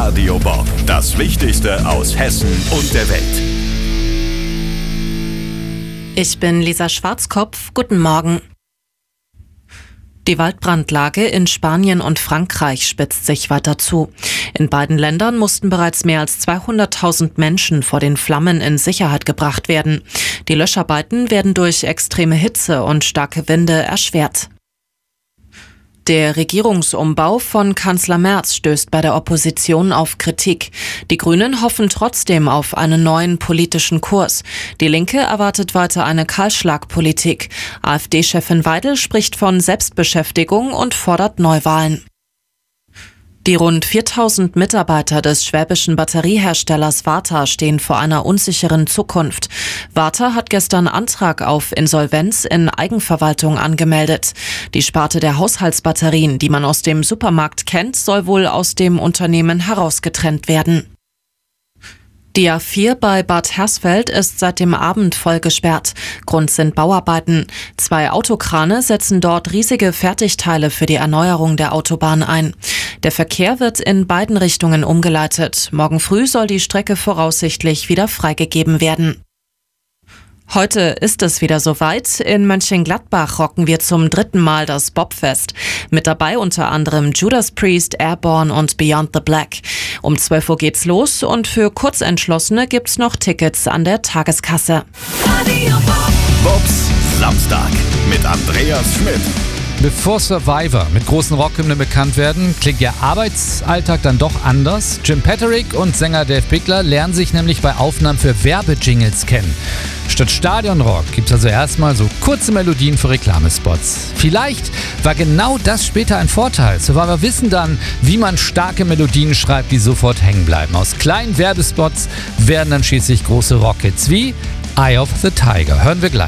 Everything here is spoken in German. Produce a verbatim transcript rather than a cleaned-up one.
Radio Bob. Das Wichtigste aus Hessen und der Welt. Ich bin Lisa Schwarzkopf. Guten Morgen. Die Waldbrandlage in Spanien und Frankreich spitzt sich weiter zu. In beiden Ländern mussten bereits mehr als zweihunderttausend Menschen vor den Flammen in Sicherheit gebracht werden. Die Löscharbeiten werden durch extreme Hitze und starke Winde erschwert. Der Regierungsumbau von Kanzler Merz stößt bei der Opposition auf Kritik. Die Grünen hoffen trotzdem auf einen neuen politischen Kurs. Die Linke erwartet weiter eine Kahlschlagpolitik. AfD-Chefin Weidel spricht von Selbstbeschäftigung und fordert Neuwahlen. Die rund viertausend Mitarbeiter des schwäbischen Batterieherstellers Varta stehen vor einer unsicheren Zukunft. Varta hat gestern Antrag auf Insolvenz in Eigenverwaltung angemeldet. Die Sparte der Haushaltsbatterien, die man aus dem Supermarkt kennt, soll wohl aus dem Unternehmen herausgetrennt werden. Die A vier bei Bad Hersfeld ist seit dem Abend voll gesperrt. Grund sind Bauarbeiten. Zwei Autokrane setzen dort riesige Fertigteile für die Erneuerung der Autobahn ein. Der Verkehr wird in beiden Richtungen umgeleitet. Morgen früh soll die Strecke voraussichtlich wieder freigegeben werden. Heute ist es wieder soweit. In Mönchengladbach rocken wir zum dritten Mal das Bobfest. Mit dabei unter anderem Judas Priest, Airborne und Beyond the Black. Um zwölf Uhr geht's los und für Kurzentschlossene gibt's noch Tickets an der Tageskasse. Bobs Samstag mit Andreas Schmidt. Bevor Survivor mit großen Rockhymnen bekannt werden, klingt ihr Arbeitsalltag dann doch anders. Jim Patrick und Sänger Dave Bickler lernen sich nämlich bei Aufnahmen für Werbejingles kennen. Statt Stadionrock gibt es also erstmal so kurze Melodien für Reklamespots. Vielleicht war genau das später ein Vorteil. Survivor wissen dann, wie man starke Melodien schreibt, die sofort hängen bleiben. Aus kleinen Werbespots werden dann schließlich große Rockhits wie Eye of the Tiger. Hören wir gleich.